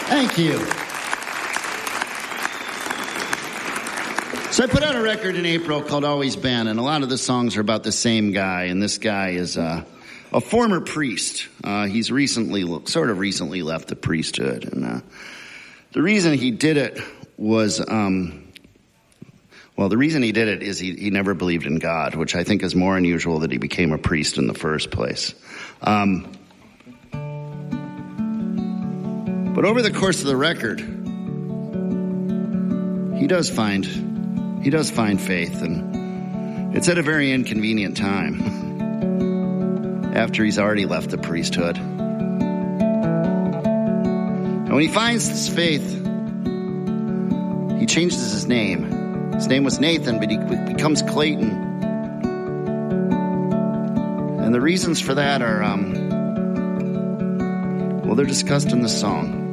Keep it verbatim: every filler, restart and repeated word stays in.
Thank you. So I put out a record in April called Always Been, and a lot of the songs are about the same guy, and this guy is uh, a former priest. Uh, he's recently, sort of recently left the priesthood, and uh, the reason he did it was, um, well, the reason he did it is he, he never believed in God, which I think is more unusual that he became a priest in the first place. Um, but over the course of the record, he does find... He does find faith, and it's at a very inconvenient time after he's already left the priesthood. And when he finds this faith, he changes his name. His name was Nathan, but he becomes Clayton. And the reasons for that are, um, well, they're discussed in this song.